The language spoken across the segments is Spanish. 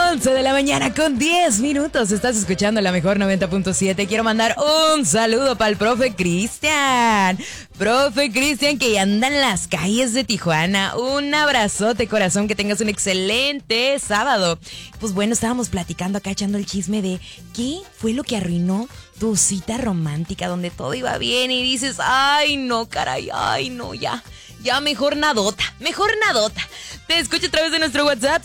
11 de la mañana con 10 minutos. Estás escuchando la mejor 90.7. Quiero mandar un saludo para el profe Cristian. Profe Cristian, que ya anda en las calles de Tijuana. Un abrazote, corazón, que tengas un excelente sábado. Pues bueno, estábamos platicando acá, echando el chisme de qué fue lo que arruinó tu cita romántica, donde todo iba bien y dices, ay no, caray, ay no, ya mejor nadota. Te escucho a través de nuestro WhatsApp,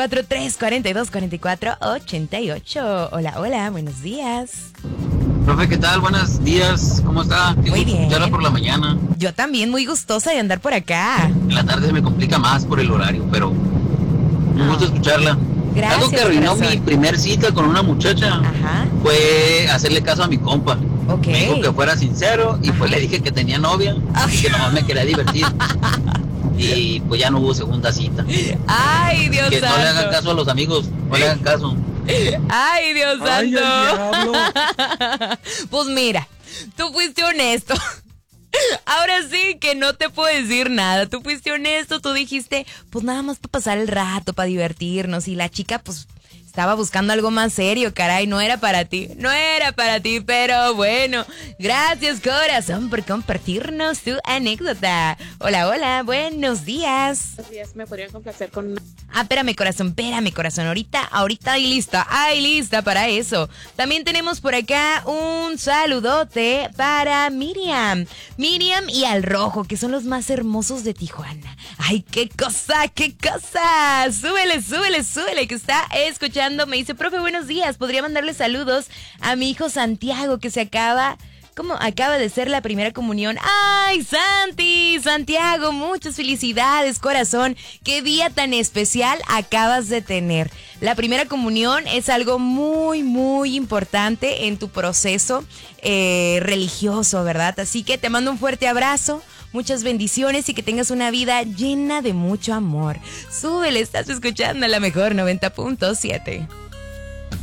664-342-4488. Hola, buenos días. Profe, ¿qué tal? Buenos días, ¿cómo está? Muy bien. Ya era por la mañana. Yo también, muy gustosa de andar por acá. En la tarde me complica más por el horario, pero me gusta escucharla. Gracias, Algo que arruinó corazón. mi primer cita con una muchacha fue hacerle caso a mi compa. Ok. Me dijo que fuera sincero y pues le dije que tenía novia y que nomás me quería divertir. Y pues ya no hubo segunda cita. Ay, Dios Que santo. no le hagan caso a los amigos, no le hagan caso. Ay, Dios Ay, santo. el diablo. Pues mira, tú fuiste honesto. Ahora sí que no te puedo decir nada. Tú fuiste honesto, tú dijiste, pues nada más para pasar el rato, para divertirnos. Y la chica, pues, estaba buscando algo más serio, caray. No era para ti, pero bueno. Gracias, corazón, por compartirnos tu anécdota. Hola, buenos días. Buenos días, me podrían complacer con una... Espérame, corazón. Ahorita hay lista para eso. También tenemos por acá un saludote para Miriam y Al Rojo, que son los más hermosos de Tijuana. Ay, qué cosa. Súbele, que está escuchando. Me dice, profe, buenos días. Podría mandarle saludos a mi hijo Santiago, que acaba de ser la primera comunión. ¡Ay, Santiago! Muchas felicidades, corazón. ¡Qué día tan especial acabas de tener! La primera comunión es algo muy, muy importante en tu proceso religioso, ¿verdad? Así que te mando un fuerte abrazo, muchas bendiciones y que tengas una vida llena de mucho amor. Súbele, estás escuchando la mejor 90.7.